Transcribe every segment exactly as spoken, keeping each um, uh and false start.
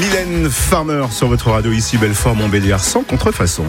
Mylène Farmer sur votre radio ici Belfort Montbéliard, sans contrefaçon.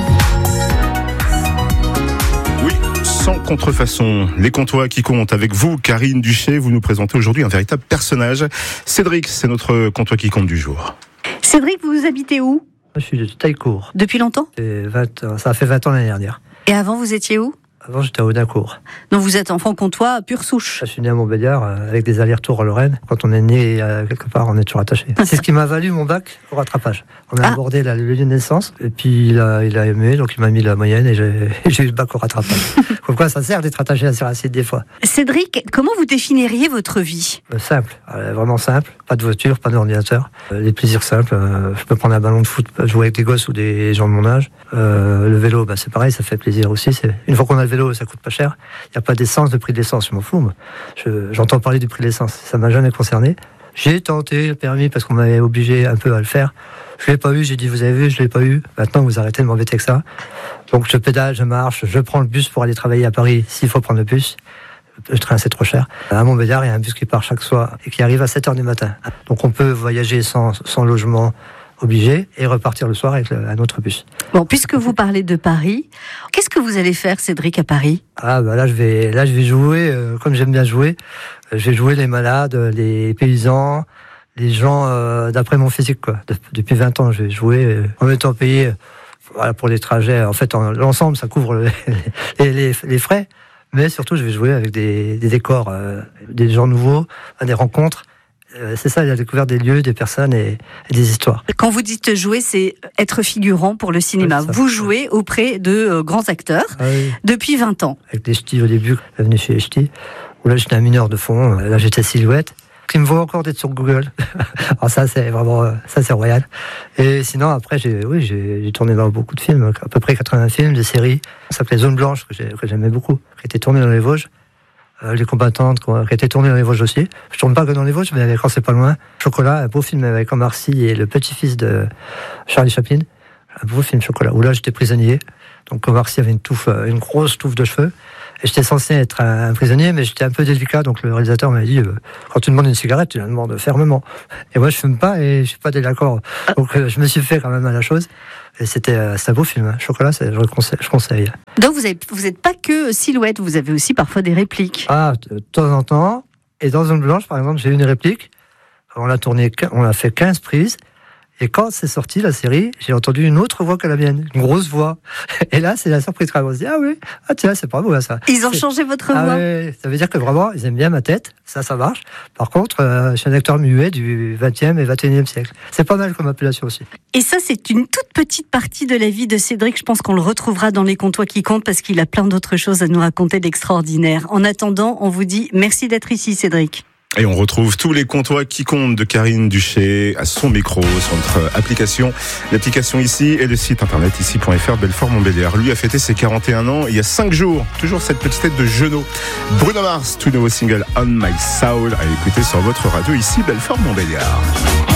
Oui, sans contrefaçon. Les comptoirs qui comptent avec vous, Karine Duché, vous nous présentez aujourd'hui un véritable personnage. Cédric, c'est notre comptoir qui compte du jour. Cédric, vous habitez où ? Je suis de Taillecourt. Depuis longtemps ? vingt ans, ça a fait vingt ans l'année dernière. Et avant, vous étiez où ? Avant, j'étais à Audincourt. Donc vous êtes enfant comtois pure souche. Je suis né à Montbéliard euh, avec des allers-retours en Lorraine. Quand on est né, euh, quelque part, on est toujours attaché. C'est ce qui m'a valu mon bac au rattrapage. On a ah. abordé la, le lieu de naissance, et puis il a, il a aimé, donc il m'a mis la moyenne, et j'ai, j'ai eu le bac au rattrapage. Comme quoi, ça sert d'être attaché à un site des fois. Cédric, comment vous définiriez votre vie ? euh, Simple, euh, vraiment simple. Pas de voiture, pas d'ordinateur. Euh, les plaisirs simples. Euh, je peux prendre un ballon de foot, jouer avec des gosses ou des gens de mon âge. Euh, le vélo, bah, c'est pareil, ça fait plaisir aussi. C'est... Une fois qu'on a le vélo, ça coûte pas cher. Il n'y a pas d'essence, de prix de l'essence, je m'en fous. Moi. Je, j'entends parler du prix de l'essence, ça m'a jamais concerné. J'ai tenté le permis parce qu'on m'avait obligé un peu à le faire. Je l'ai pas eu, j'ai dit vous avez vu, je l'ai pas eu. Maintenant vous arrêtez de m'embêter avec ça. Donc je pédale, je marche, je prends le bus pour aller travailler à Paris s'il faut prendre le bus. Le train c'est trop cher. À Montbéliard, il y a un bus qui part chaque soir et qui arrive à sept heures du matin. Donc on peut voyager sans, sans logement obligé et repartir le soir avec le, un autre bus. Bon, puisque vous parlez de Paris, qu'est-ce que vous allez faire, Cédric, à Paris ? Ah bah là je vais là je vais jouer euh, comme j'aime bien jouer. Euh, je vais jouer les malades, les paysans, les gens euh, d'après mon physique quoi. De, depuis vingt ans, je vais jouer euh, en étant payé euh, voilà, pour les trajets. En fait, en, l'ensemble ça couvre le, les, les, les frais, mais surtout je vais jouer avec des, des décors, euh, des gens nouveaux, des rencontres. C'est ça, la découverte des lieux, des personnes et, et des histoires. Quand vous dites jouer, c'est être figurant pour le cinéma. Oui, vous jouez auprès de euh, grands acteurs ah oui. depuis vingt ans. Avec les ch'tis au début, je venais chez les ch'tis, où là j'étais un mineur de fond, là j'étais Silhouette. Il me vaut encore d'être sur Google. Alors ça c'est vraiment, ça c'est royal. Et sinon après, j'ai, oui, j'ai, j'ai tourné dans beaucoup de films, à peu près quatre-vingts films, des séries. Ça s'appelait Zone Blanche, que, j'ai, que j'aimais beaucoup, qui était tourné dans les Vosges. Les combattantes qui ont été tournées dans les Vosges aussi. Je tourne pas que dans les Vosges, mais quand c'est pas loin. Chocolat, un beau film avec Omar Sy et le petit-fils de Charlie Chaplin. Un beau film Chocolat, où là j'étais prisonnier. Donc Omar Sy avait une touffe, une grosse touffe de cheveux. Et j'étais censé être un, un prisonnier, mais j'étais un peu délicat. Donc le réalisateur m'a dit, euh, quand tu demandes une cigarette, tu la demandes fermement. Et moi je fume pas et je suis pas délinquant. Donc euh, je me suis fait quand même à la chose. Et c'était, euh, c'est un beau film. Hein. Chocolat, c'est, je, conseille, je conseille. Donc vous n'êtes vous êtes pas que Silhouette, vous avez aussi parfois des répliques. Ah, de temps en temps. Et dans Zone Blanche, par exemple, j'ai eu une réplique. On l'a tourné, on a fait quinze prises. Et quand c'est sorti, la série, j'ai entendu une autre voix que la mienne, une grosse voix. Et là, c'est la surprise quand on se dit, ah oui, ah tiens, c'est pas beau ça. Ils ont c'est... changé votre ah voix. Ouais, ça veut dire que vraiment, ils aiment bien ma tête, ça, ça marche. Par contre, euh, je suis un acteur muet du vingtième et vingt et unième siècle. C'est pas mal comme appellation aussi. Et ça, c'est une toute petite partie de la vie de Cédric. Je pense qu'on le retrouvera dans les comptoirs qui comptent parce qu'il a plein d'autres choses à nous raconter d'extraordinaire. En attendant, on vous dit merci d'être ici, Cédric. Et on retrouve tous les comptoirs qui comptent de Karine Duché à son micro, sur notre application. L'application ici et le site internet ici point f r Belfort Montbéliard. Lui a fêté ses quarante et un ans il y a cinq jours. Toujours cette petite tête de genou. Bruno Mars, tout nouveau single On My Soul à écouter sur votre radio ici Belfort Montbéliard.